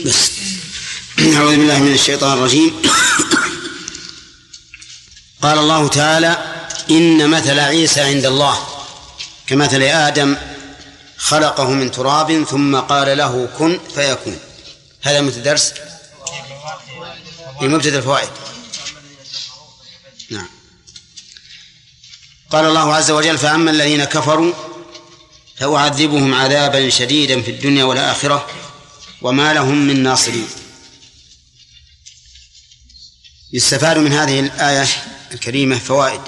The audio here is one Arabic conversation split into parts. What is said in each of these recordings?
بس. أعوذ بالله من الشيطان الرجيم. قال الله تعالى: إن مثل عيسى عند الله كمثل آدم خلقه من تراب ثم قال له كن فيكون. هذا متدرس في مبتدأ الفوائد. نعم. قال الله عز وجل: فأما الذين كفروا فأعذبهم عذابا شديدا في الدنيا والآخرة وما لهم من ناصرين. يستفاد من هذه الآية الكريمة فوائد،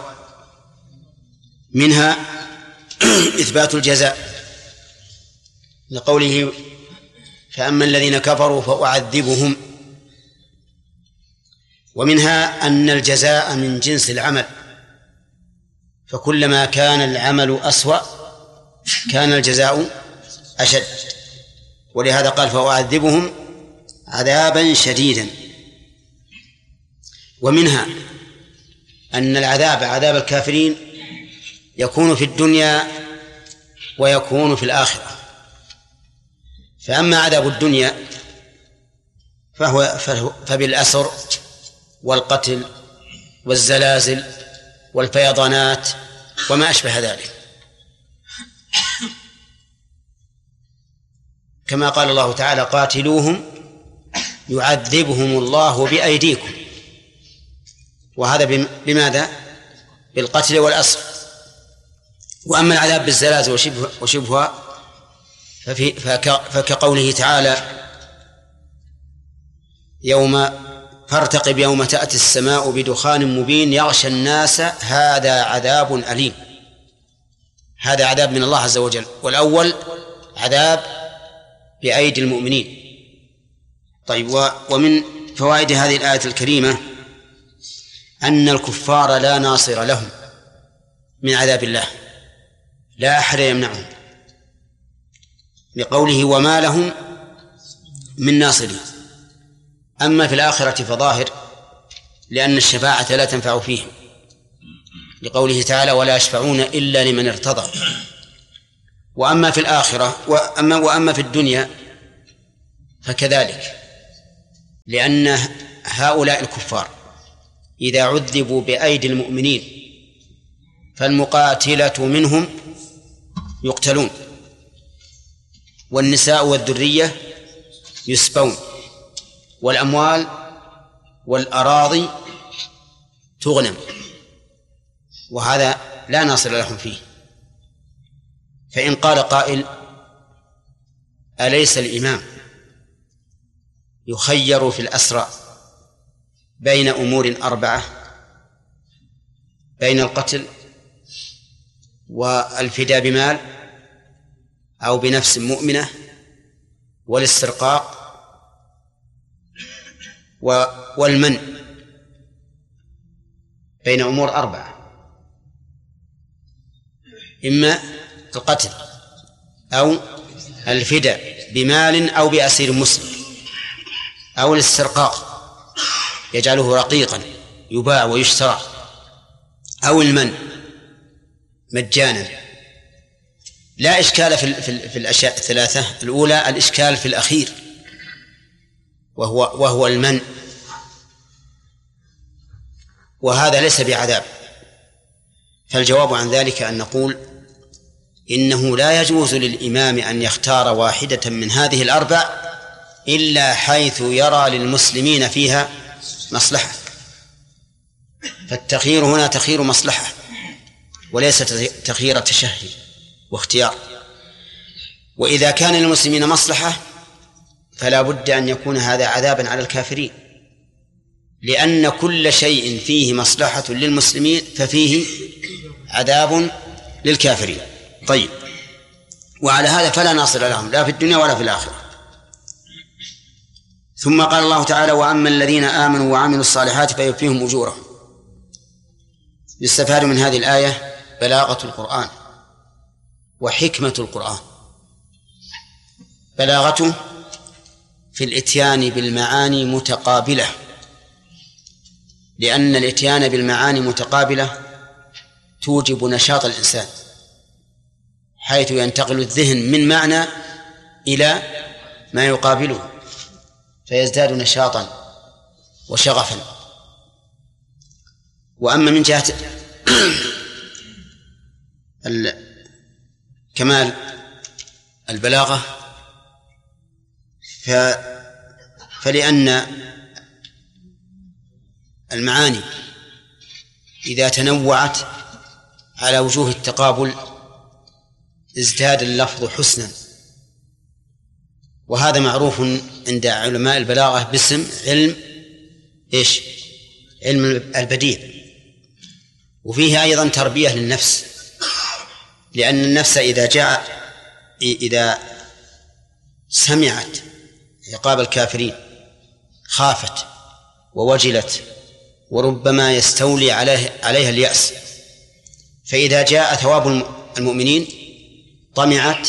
منها إثبات الجزاء لقوله: فأما الذين كفروا فأعذبهم، ومنها أن الجزاء من جنس العمل، فكلما كان العمل أسوأ كان الجزاء أشد، ولهذا قال: فأعذبهم عذابا شديدا. ومنها أن العذاب، عذاب الكافرين، يكون في الدنيا ويكون في الآخرة. فأما عذاب الدنيا فبالأسر والقتل والزلازل والفيضانات وما أشبه ذلك، كما قال الله تعالى: قاتلوهم يعذبهم الله بأيديكم. وهذا بماذا؟ بالقتل والأسر. وأما العذاب بالزلازل وشبهها فكقوله تعالى: فارتقب يوم تأتي السماء بدخان مبين يغشى الناس هذا عذاب أليم. هذا عذاب من الله عز وجل، والأول عذاب بأيدي المؤمنين. طيب، ومن فوائد هذه الآية الكريمة أن الكفار لا ناصر لهم من عذاب الله، لا أحد يمنعهم، لقوله: وما لهم من ناصرين. أما في الآخرة فظاهر، لأن الشفاعة لا تنفع فيهم، لقوله تعالى: ولا يشفعون إلا لمن ارتضى. وأما في الآخرة وأما في الدنيا فكذلك، لأن هؤلاء الكفار إذا عذبوا بأيدي المؤمنين فالمقاتلة منهم يقتلون، والنساء والذرية يسبون، والأموال والأراضي تغنم، وهذا لا ناصر لهم فيه. فإن قال قائل: أليس الإمام يخير في الأسرى بين أمور 4، بين القتل والفداء بمال أو بنفس مؤمنة والاسترقاق والمن، بين أمور 4، إما القتل أو الفداء بمال أو بأسير مسلم، أو الاسترقاق يجعله رقيقا يباع ويشترى، أو المن مجانا. لا إشكال في الأشياء الثلاثة. الأولى الإشكال في الأخير وهو المن، وهذا ليس بعذاب. فالجواب عن ذلك أن نقول إنه لا يجوز للإمام أن يختار واحدة من هذه ال4 إلا حيث يرى للمسلمين فيها مصلحة، فالتخيير هنا تخيير مصلحة وليس تخيير تشهي واختيار. وإذا كان للمسلمين مصلحة فلا بد أن يكون هذا عذابا على الكافرين، لأن كل شيء فيه مصلحة للمسلمين ففيه عذاب للكافرين. طيب، وعلى هذا فلا ناصر لهم لا في الدنيا ولا في الآخرة. ثم قال الله تعالى: وأما الذين آمنوا وعملوا الصالحات فيوفيهم أجورهم. يستفاد من هذه الآية بلاغة القرآن وحكمة القرآن. بلاغته في الإتيان بالمعاني متقابلة، لأن الإتيان بالمعاني متقابلة توجب نشاط الإنسان، حيث ينتقل الذهن من معنى إلى ما يقابله. فيزداد نشاطا وشغفا. وأما من جهة كمال البلاغة فلأن المعاني إذا تنوعت على وجوه التقابل ازداد اللفظ حسنا، وهذا معروف عند علماء البلاغة باسم علم علم البديع. وفيه أيضا تربية للنفس، لأن النفس إذا سمعت عقاب الكافرين خافت ووجلت، وربما يستولي عليها اليأس، فإذا جاء ثواب المؤمنين طمعت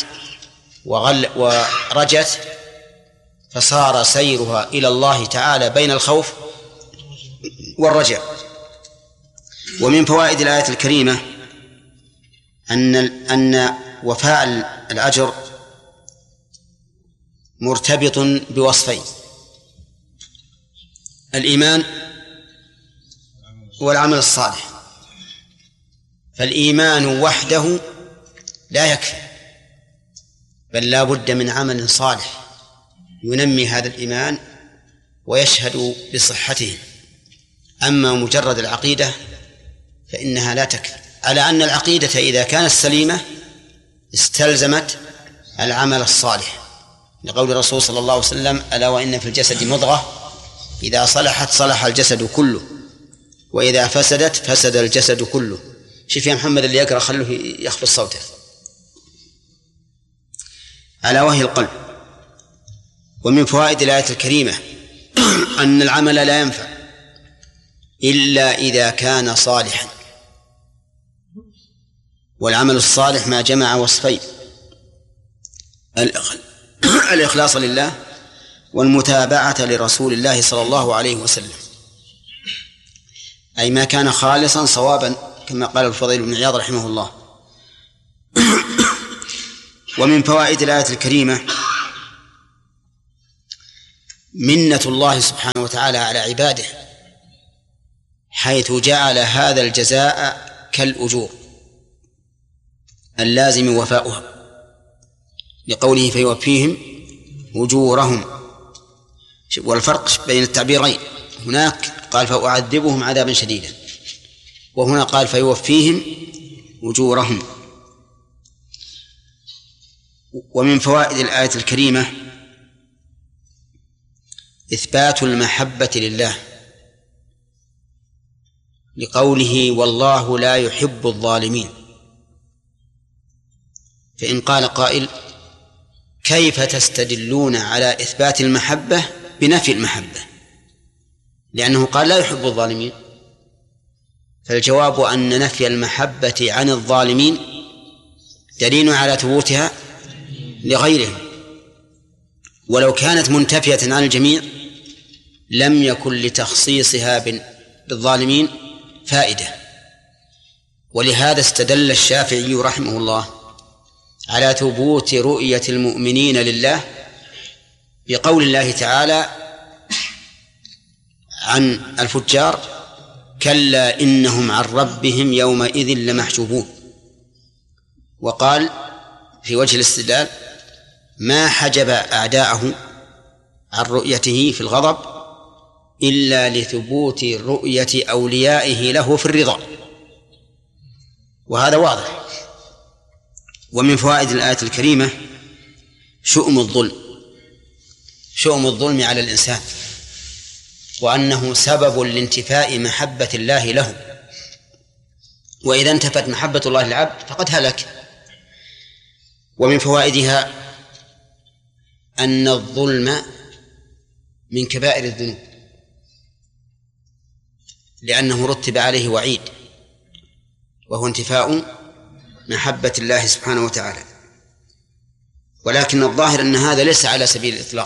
ورجت، فصار سيرها إلى الله تعالى بين الخوف والرجاء. ومن فوائد الآية الكريمة أن وفاء الأجر مرتبط بوصفين: الإيمان والعمل الصالح. فالإيمان وحده لا يكفي، بل لا بد من عمل صالح ينمي هذا الإيمان ويشهد بصحته. أما مجرد العقيدة فإنها لا تكفي، على أن العقيدة إذا كانت سليمة استلزمت العمل الصالح، لقول الرسول صلى الله عليه وسلم: ألا وإن في الجسد مضغة إذا صلحت صلح الجسد كله وإذا فسدت فسد الجسد كله. شوف يا محمد اللي يقرأ خلوه يخفض صوته. ألا وهي القلب. ومن فوائد الآية الكريمة أن العمل لا ينفع إلا إذا كان صالحا، والعمل الصالح ما جمع وصفين: الإخلاص لله والمتابعة لرسول الله صلى الله عليه وسلم، أي ما كان خالصا صوابا كما قال الفضيل بن عياض رحمه الله. ومن فوائد الآية الكريمة منة الله سبحانه وتعالى على عباده، حيث جعل هذا الجزاء كالأجور اللازم وفاؤها، لقوله: فيوفيهم أجورهم. والفرق بين التعبيرين: هناك قال فأعذبهم عذابا شديدا، وهنا قال فيوفيهم أجورهم. ومن فوائد الآية الكريمة إثبات المحبة لله، لقوله: والله لا يحب الظالمين. فإن قال قائل: كيف تستدلون على إثبات المحبة بنفي المحبة؟ لأنه قال لا يحب الظالمين. فالجواب أن نفي المحبة عن الظالمين دليل على ثبوتها لغيرهم، ولو كانت منتفية عن الجميع لم يكن لتخصيصها بالظالمين فائدة. ولهذا استدل الشافعي رحمه الله على ثبوت رؤية المؤمنين لله بقول الله تعالى عن الفجار: كلا إنهم عن ربهم يومئذ لمحجوبون. وقال في وجه الاستدلال: ما حجب أعداءه عن رؤيته في الغضب إلا لثبوت رؤية أوليائه له في الرضا. وهذا واضح. ومن فوائد الآية الكريمة شؤم الظلم على الإنسان، وأنه سبب لانتفاء محبة الله له، وإذا انتفت محبة الله للعبد فقد هلك. ومن فوائدها أن الظلم من كبائر الذنوب، لأنه رتب عليه وعيد، وهو انتفاء محبة الله سبحانه وتعالى. ولكن الظاهر أن هذا ليس على سبيل الإطلاق،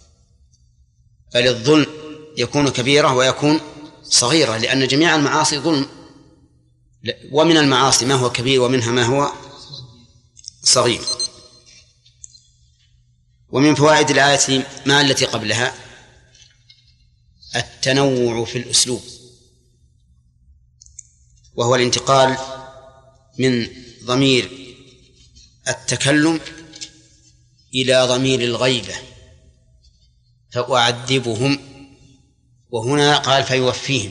بل الظلم يكون كبيرة ويكون صغيرة، لأن جميع المعاصي ظلم، ومن المعاصي ما هو كبير ومنها ما هو صغير. ومن فوائد الآية ما التي قبلها التنوع في الأسلوب، وهو الانتقال من ضمير التكلم إلى ضمير الغيبة، فأعذبهم، وهنا قال فيوفيهم.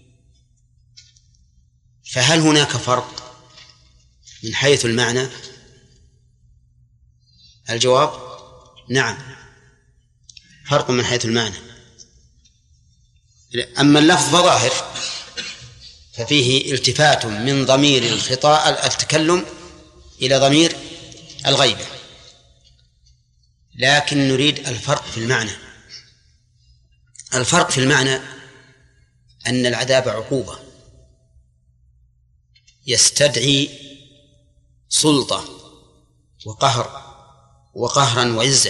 فهل هناك فرق من حيث المعنى؟ الجواب نعم، فرق من حيث المعنى. أما اللفظ فظاهر، ففيه التفات من ضمير التكلم إلى ضمير الغيبة، لكن نريد الفرق في المعنى. الفرق في المعنى أن العذاب عقوبة يستدعي سلطة وقهرا وعزة،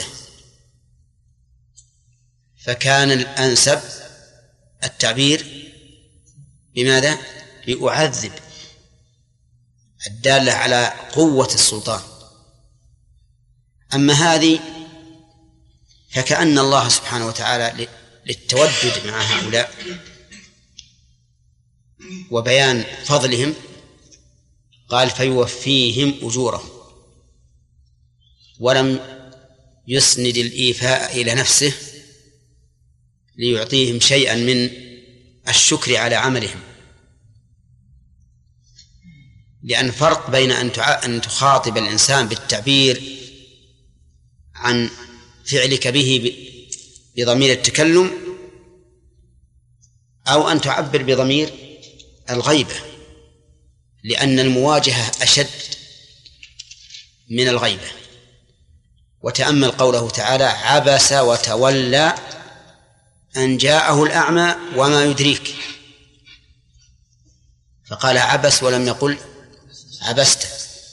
فكان الأنسب التعبير بماذا؟ بأعذب، الدالة على قوة السلطان. أما هذه فكأن الله سبحانه وتعالى للتودد مع هؤلاء وبيان فضلهم قال فيوفيهم أجورهم، ولم يسند الإيفاء إلى نفسه ليعطيهم شيئا من الشكر على عملهم، لأن فرق بين أن تخاطب الإنسان بالتعبير عن فعلك به بضمير التكلم، أو أن تعبر بضمير الغيبة، لأن المواجهة أشد من الغيبة. وتأمل قوله تعالى عبس وتولى أن جاءه الأعمى وما يدريك، فقال عبس ولم يقل عبست،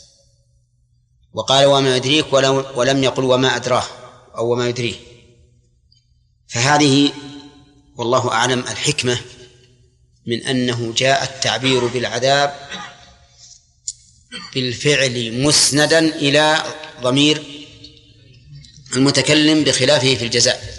وقال وما يدريك ولم يقل وما أدراه أو وما يدريه. فهذه والله أعلم الحكمة من أنه جاء التعبير بالعذاب بالفعل مسندا إلى ضمير المتكلم بخلافه في الجزاء.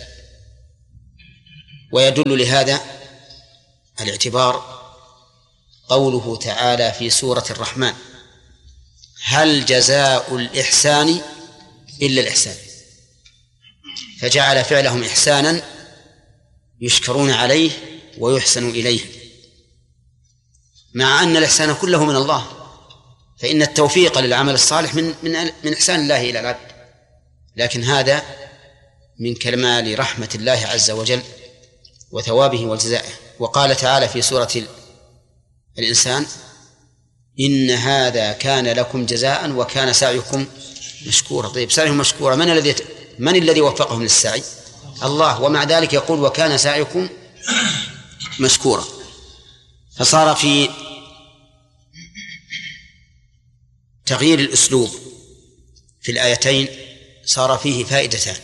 ويدل لهذا الاعتبار قوله تعالى في سورة الرحمن هل جزاء الإحسان إلا الإحسان، فجعل فعلهم إحسانا يشكرون عليه ويحسن إليه، مع أن الإحسان كله من الله، فإن التوفيق للعمل الصالح من إحسان الله إلى العبد، لكن هذا من كمال رحمة الله عز وجل وثوابه وجزائه. وقال تعالى في سورة الإنسان إن هذا كان لكم جزاء وكان سعيكم مشكورا. طيب سعيهم مشكورا، من الذي وفقهم للسعي؟ الله، ومع ذلك يقول وكان سعيكم مشكورا. فصار في تغيير الأسلوب في الآيتين صار فيه فائدتان،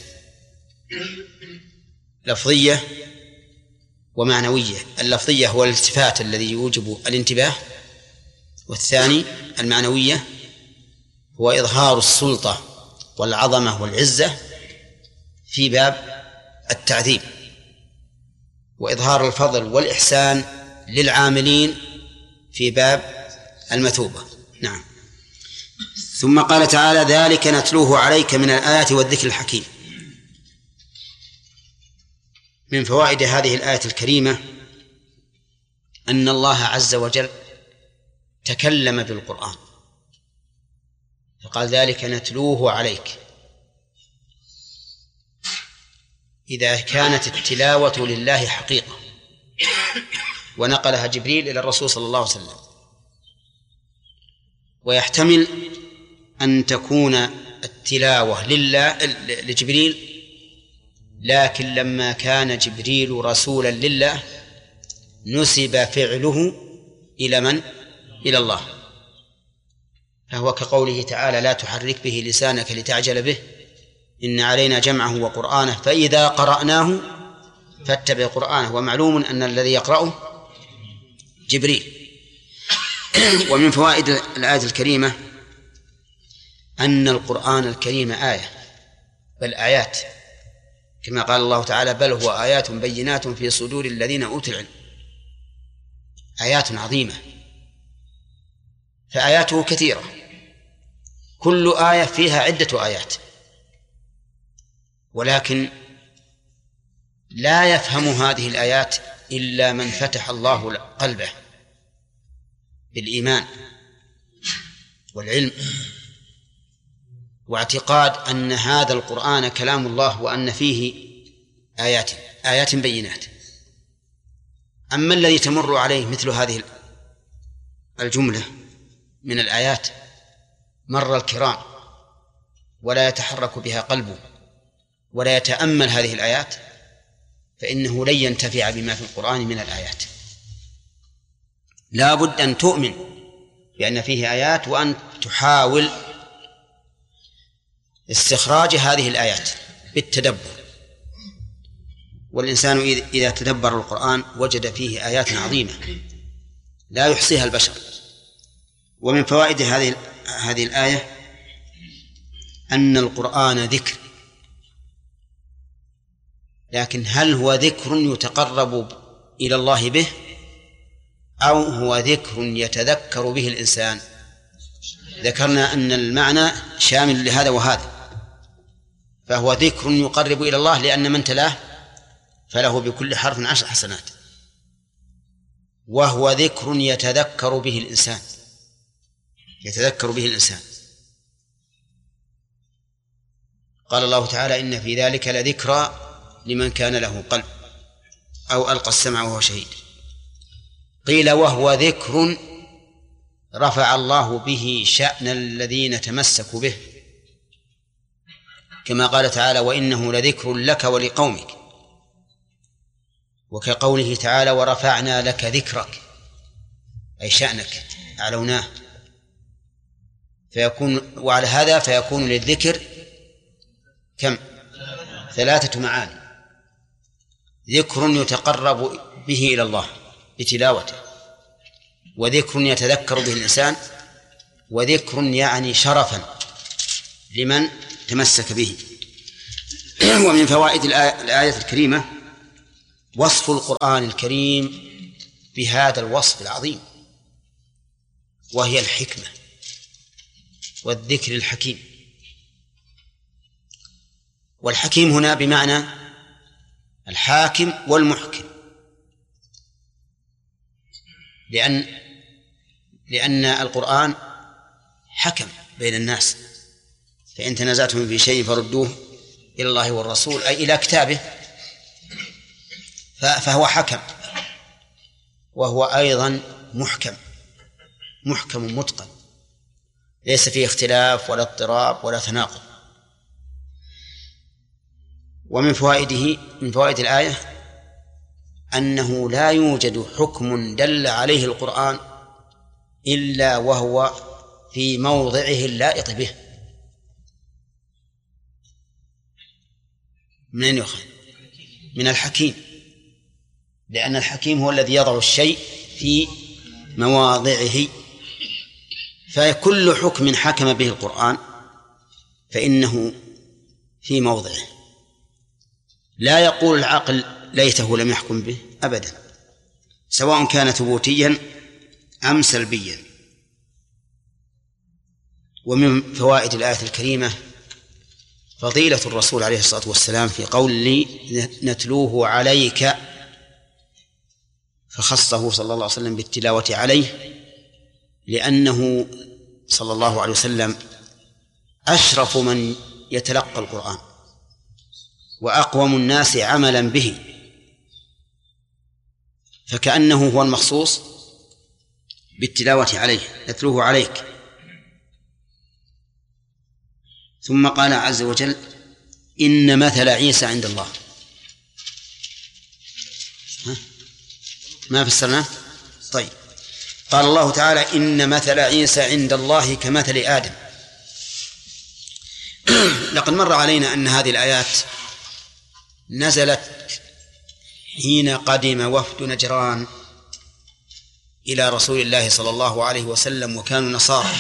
لفظية ومعنوية. اللفظية هو الالتفات الذي يوجب الانتباه، والثاني المعنوية هو إظهار السلطة والعظمة والعزة في باب التعذيب، وإظهار الفضل والإحسان للعاملين في باب المثوبة. نعم. ثم قال تعالى ذلك نتلوه عليك من الآيات والذكر الحكيم. من فوائد هذه الآية الكريمة أن الله عز وجل تكلم بالقرآن، فقال ذلك نتلوه عليك. إذا كانت التلاوة لله حقيقة ونقلها جبريل إلى الرسول صلى الله عليه وسلم، ويحتمل أن تكون التلاوة لجبريل، لكن لما كان جبريل رسولا لله نسب فعله إلى من؟ إلى الله، فهو كقوله تعالى لا تحرك به لسانك لتعجل به إن علينا جمعه وقرآنه فإذا قرأناه فاتبع قرآنه. ومعلوم أن الذي يقرأه جبريل. ومن فوائد الآية الكريمة أن القرآن الكريم آية، بل آيات، كما قال الله تعالى: بل هو آيات بينات في صدور الذين أوتوا العلم. آيات عظيمة، فآياته كثيرة، كل آية فيها عدة آيات، ولكن لا يفهم هذه الآيات إلا من فتح الله قلبه بالإيمان والعلم واعتقاد أن هذا القرآن كلام الله وأن فيه آيات بينات. أما الذي تمر عليه مثل هذه الجملة من الآيات مر الكرام ولا يتحرك بها قلبه ولا يتأمل هذه الآيات، فإنه لن ينتفع بما في القرآن من الآيات. لا بد أن تؤمن بأن فيه آيات وأن تحاول استخراج هذه الآيات بالتدبر. والإنسان إذا تدبر القرآن وجد فيه آيات عظيمة لا يحصيها البشر. ومن فوائد هذه الآية أن القرآن ذكر، لكن هل هو ذكر يتقرب إلى الله به أو هو ذكر يتذكر به الإنسان؟ ذكرنا أن المعنى شامل لهذا وهذا، فهو ذكر يقرب إلى الله لأن من تلاه فله بكل حرف 10 حسنات، وهو ذكر يتذكر به الإنسان. قال الله تعالى: إن في ذلك لذكرى لمن كان له قلب أو ألقى السمع وهو شهيد. قيل وهو ذكر رفع الله به شأن الذين تمسكوا به، كما قال تعالى: وإنه لذكر لك ولقومك، وكقوله تعالى: ورفعنا لك ذكرك، أي شأنك أعلوناه. وعلى هذا فيكون للذكر كم؟ 3 معاني: ذكر يتقرب به إلى الله بتلاوته، وذكر يتذكر به الإنسان، وذكر يعني شرفا لمن تمسك به. ومن فوائد الآية الكريمة وصف القرآن الكريم بهذا الوصف العظيم، وهي الحكمة والذكر الحكيم. والحكيم هنا بمعنى الحاكم والمحكم، لأن القرآن حكم بين الناس، فإن تنازعتم في شيء فردوه إلى الله والرسول، أي إلى كتابه، فهو حكم، وهو أيضا محكم متقن، ليس فيه اختلاف ولا اضطراب ولا تناقض. ومن فوائد الآية أنه لا يوجد حكم دل عليه القرآن إلا وهو في موضعه اللائق به. من يؤخذ؟ من الحكيم، لأن الحكيم هو الذي يضع الشيء في مواضعه. فكل حكم حكم به القرآن فإنه في موضعه، لا يقول العقل ليته لم يحكم به أبدا، سواء كان ثبوتيا أم سلبيا. ومن فوائد الآية الكريمة فضيلة الرسول عليه الصلاة والسلام في قول نتلوه عليك، فخصه صلى الله عليه وسلم بالتلاوة عليه، لأنه صلى الله عليه وسلم أشرف من يتلقى القرآن وأقوم الناس عملا به، فكأنه هو المخصوص بالتلاوة عليه، نتلوه عليك. ثم قال عز وجل: إن مثل عيسى عند الله. ما فسرناه؟ طيب. قال الله تعالى: إن مثل عيسى عند الله كمثل آدم. لقد مر علينا أن هذه الآيات نزلت حين قدم وفد نجران إلى رسول الله صلى الله عليه وسلم، وكانوا نصارى،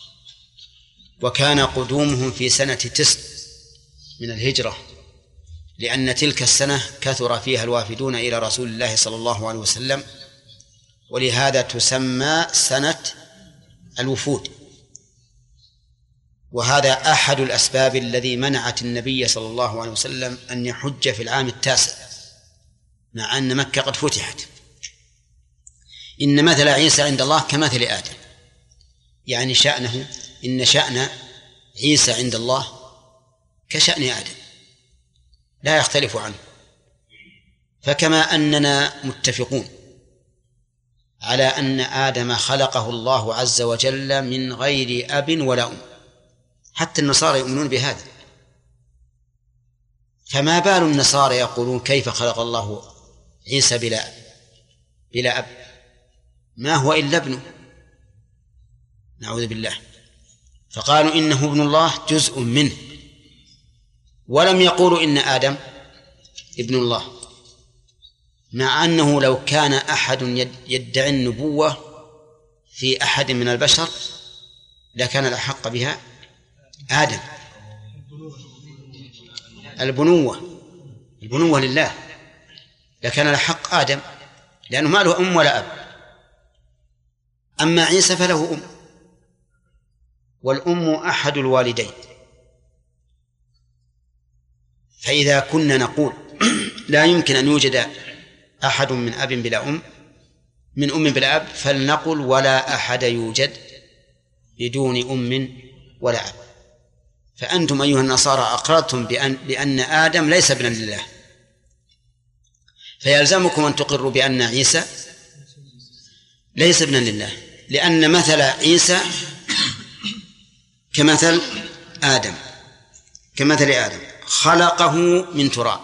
وكان قدومهم في سنة 9 من الهجرة، لأن تلك السنة كثر فيها الوافدون إلى رسول الله صلى الله عليه وسلم، ولهذا تسمى سنة الوفود. وهذا أحد الأسباب الذي منعت النبي صلى الله عليه وسلم أن يحج في العام 9 مع أن مكة قد فتحت. إن مثل عيسى عند الله كمثل آدم، يعني شأنه إن شأن عيسى عند الله كشأن آدم لا يختلف عنه. فكما أننا متفقون على أن آدم خلقه الله عز وجل من غير أب ولا أم، حتى النصارى يؤمنون بهذا، فما بال النصارى يقولون كيف خلق الله عيسى بلا أب؟ ما هو إلا ابنه، نعوذ بالله. فقالوا إنه ابن الله جزء منه، ولم يقولوا إن آدم ابن الله، مع أنه لو كان أحد يدعي النبوة في أحد من البشر لكان الأحق بها آدم. البنوة لله، لكان الحق آدم لأنه ما له أم ولا أب. أما عيسى فله أم، والأم أحد الوالدين. فإذا كنا نقول لا يمكن أن يوجد أحد من أب بلا أم، من أم بلا أب، فلنقل ولا أحد يوجد بدون أم ولا أب. فأنتم أيها النصارى أقررتم بأن آدم ليس ابنا لله، فيلزمكم أن تقروا بأن عيسى ليس ابنا لله، لأن مثل عيسى كمثل آدم خلقه من تراب.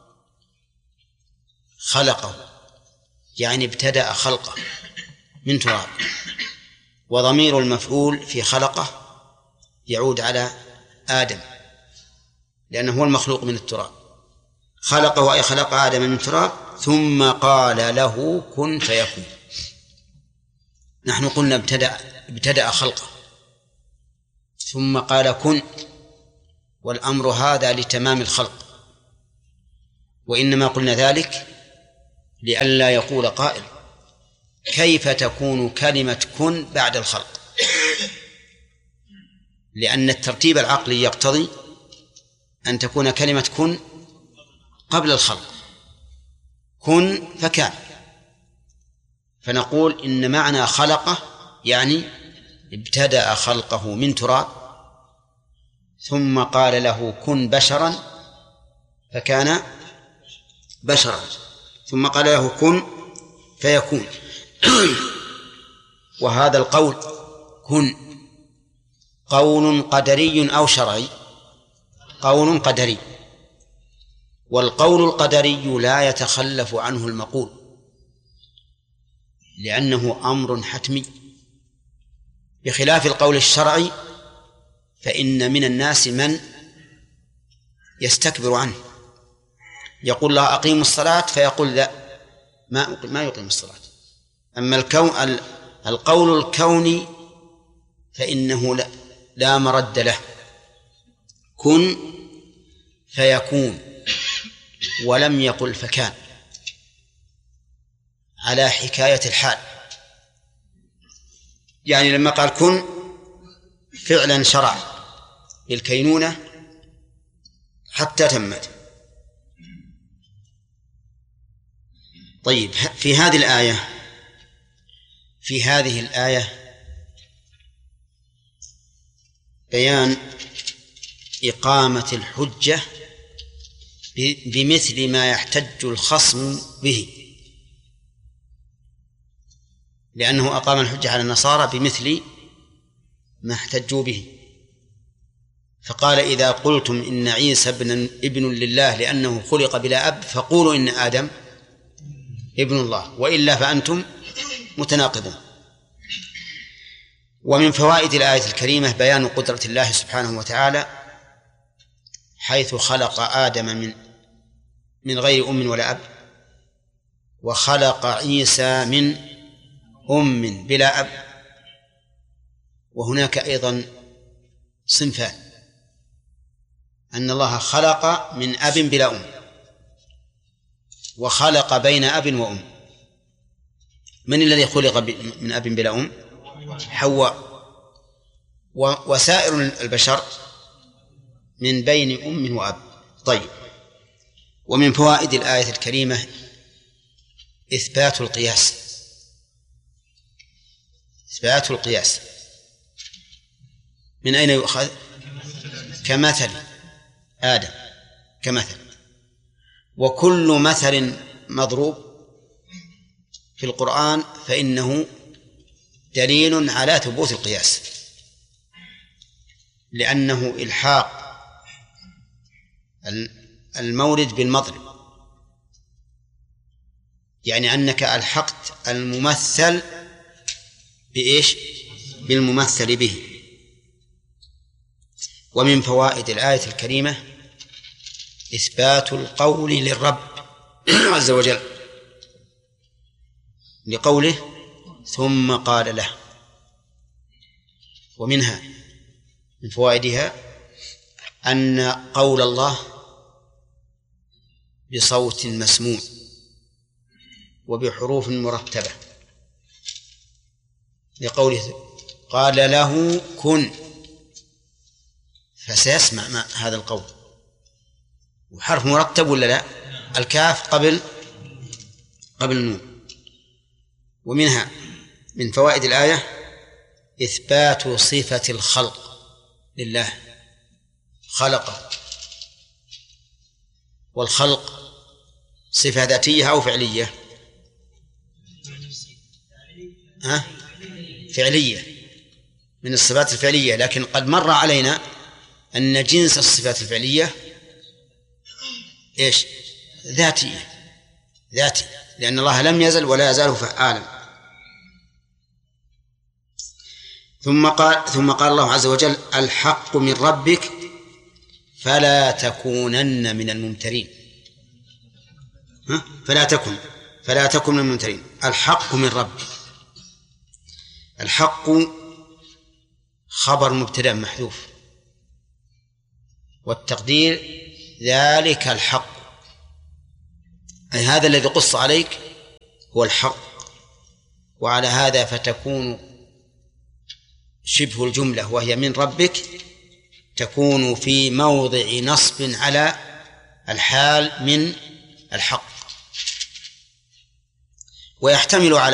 خلقه يعني ابتدأ خلقه من تراب، وضمير المفعول في خلقه يعود على آدم لأنه هو المخلوق من التراب. خلقه أي خلق آدم من تراب ثم قال له كن فيكون. نحن قلنا ابتدأ خلقه ثم قال كن، والأمر هذا لتمام الخلق، وإنما قلنا ذلك لئلا يقول قائل كيف تكون كلمة كن بعد الخلق، لأن الترتيب العقلي يقتضي أن تكون كلمة كن قبل الخلق، كن فكان. فنقول إن معنى خلقه يعني ابتدأ خلقه من تراب ثم قال له كن بشرا فكان بشرا، ثم قال له كن فيكون. وهذا القول كن قول قدري أو شرعي؟ قول قدري، والقول القدري لا يتخلف عنه المقول لأنه أمر حتمي، بخلاف القول الشرعي فإن من الناس من يستكبر عنه، يقول الله أقيموا الصلاة فيقول لا ما يقيم الصلاة. أما القول الكوني فإنه لا مرد له، كن فيكون، ولم يقل فكان على حكاية الحال. يعني لما قال كن فعلا شرع بالكينونة حتى تمت. طيب، في هذه الآية بيان إقامة الحجة بمثل ما يحتج الخصم به، لأنه أقام الحجة على النصارى بمثل ما احتجوا به. فقال إذا قلتم إن عيسى ابن لله لأنه خلق بلا أب فقولوا إن آدم ابن الله، وإلا فأنتم متناقضون. ومن فوائد الآية الكريمة بيان قدرة الله سبحانه وتعالى، حيث خلق آدم من غير أم ولا أب، وخلق عيسى من أم بلا أب. وهناك أيضا صنفان، أن الله خلق من أب بلا أم وخلق بين أب وأم. من الذي خلق من أب بلا أم؟ حواء. وسائر البشر من بين أم وأب. طيب، ومن فوائد الآية الكريمة إثبات القياس. إثبات القياس من أين يؤخذ؟ كمثل آدم، كمثل. وكل مثل مضروب في القرآن فإنه دليل على ثبوت القياس، لأنه إلحاق المورد بالمضرب، يعني أنك ألحقت الممثل بإيش؟ بالممثل به. ومن فوائد الآية الكريمة إثبات القول للرب عز وجل، لقوله ثم قال له. ومنها من فوائدها أن قول الله بصوت مسموع وبحروف مرتبة، لقوله قال له كن، فسيسمع هذا القول، وحرف مرتب ولا لا؟ الكاف قبل النون. ومنها من فوائد الآية إثبات صفة الخلق لله، خلقه. والخلق صفة ذاتية أو فعلية؟ فعلية، من الصفات الفعلية. لكن قد مر علينا أن جنس الصفات الفعلية إيش؟ ذاتي، لأن الله لم يزل ولا يزال فعالا. ثم قال الله عز وجل الحق من ربك فلا تكونن من الممترين. فلا تكن من الممترين. الحق من ربك، الحق خبر مبتدأ محذوف، والتقدير ذلك الحق، أي هذا الذي قص عليك هو الحق. وعلى هذا فتكون شبه الجملة وهي من ربك تكون في موضع نصب على الحال من الحق، ويحتمل على